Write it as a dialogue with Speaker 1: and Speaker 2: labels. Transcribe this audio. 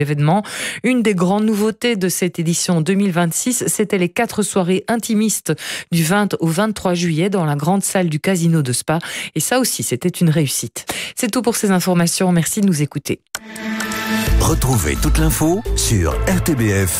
Speaker 1: événement. Une des grandes nouveautés de cette édition 2026, c'était les 4 soirées intimistes du 20 au 23 juillet dans la grande salle du Casino de Spa. Et ça aussi, c'était une réussite. C'est tout pour ces informations. Merci de nous écouter.
Speaker 2: Retrouvez toute l'info sur rtbf.fr.